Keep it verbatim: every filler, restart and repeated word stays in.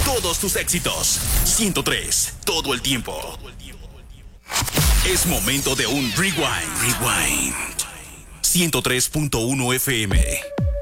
todos tus éxitos. ciento tres, todo el tiempo. Es momento de un rewind. Rewind. ciento tres punto uno F M.